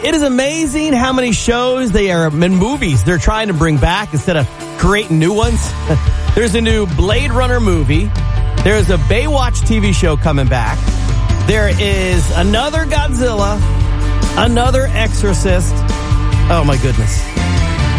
It is amazing how many shows in movies they're trying to bring back instead of creating new ones. There's a new Blade Runner movie. There's a Baywatch TV show coming back. There is another Godzilla, another Exorcist. Oh, my goodness.